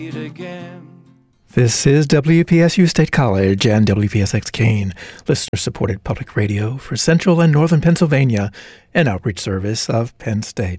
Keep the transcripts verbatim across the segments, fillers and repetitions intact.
This is W P S U State College and W P S X Keene, listener-supported public radio for Central and Northern Pennsylvania, an outreach service of Penn State.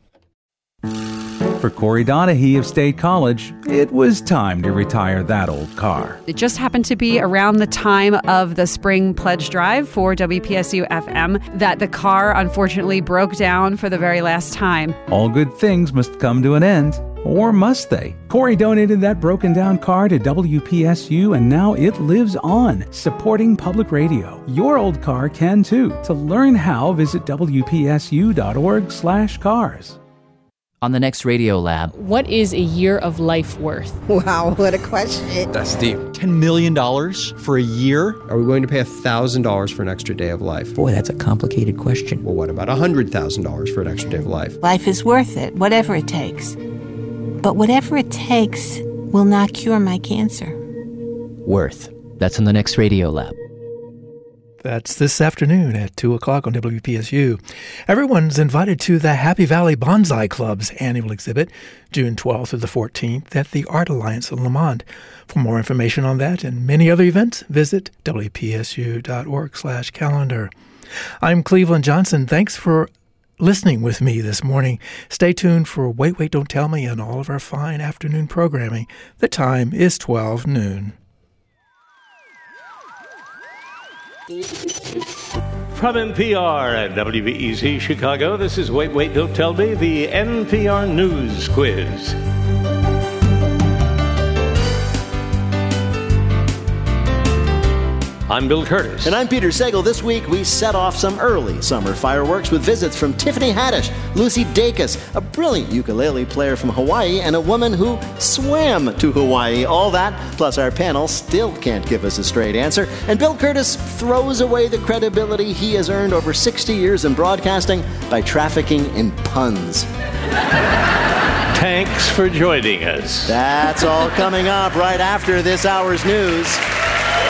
For Corey Donahue of State College, it was time to retire that old car. It just happened to be around the time of the spring pledge drive for W P S U F M that the car unfortunately broke down for the very last time. All good things must come to an end. Or must they? Corey donated that broken down car to W P S U and now it lives on, supporting public radio. Your old car can too. To learn how, visit W P S U dot org slash cars. On the next Radio Lab. What is a year of life worth? Wow, what a question. That's deep. ten million dollars for a year? Are we going to pay one thousand dollars for an extra day of life? Boy, that's a complicated question. Well, what about one hundred thousand dollars for an extra day of life? Life is worth it, whatever it takes. But whatever it takes will not cure my cancer. Worth. That's on the next Radio Lab. That's this afternoon at two o'clock on W P S U. Everyone's invited to the Happy Valley Bonsai Club's annual exhibit, June twelfth through the fourteenth, at the Art Alliance in Lamont. For more information on that and many other events, visit W P S U dot org slash calendar. I'm Cleveland Johnson. Thanks for listening with me this morning. Stay tuned for Wait, Wait, Don't Tell Me and all of our fine afternoon programming. The time is twelve noon. From N P R and W B E Z Chicago, this is Wait, Wait, Don't Tell Me, the N P R News Quiz. I'm Bill Curtis. And I'm Peter Sagal. This week, we set off some early summer fireworks with visits from Tiffany Haddish, Lucy Dacus, a brilliant ukulele player from Hawaii, and a woman who swam to Hawaii. All that, plus our panel, still can't give us a straight answer. And Bill Curtis throws away the credibility he has earned over sixty years in broadcasting by trafficking in puns. Thanks for joining us. That's all coming up right after this hour's news.